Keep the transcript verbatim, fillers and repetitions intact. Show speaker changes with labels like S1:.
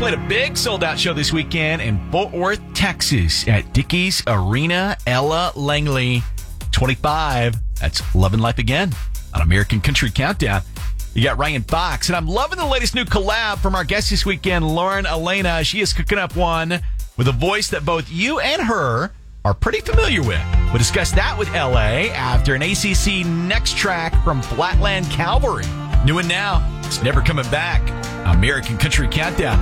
S1: played a big sold-out show this weekend in Fort Worth, Texas at Dickies Arena. Ella Langley, twenty-five. That's Lovin' Life Again on American Country Countdown. You got Ryan Fox, and I'm loving the latest new collab from our guest this weekend, Lauren Elena. She is cooking up one with a voice that both you and her are pretty familiar with. We'll discuss that with L A after an A C C Next track from Flatland Cavalry. New and now, it's never coming back. American Country Countdown.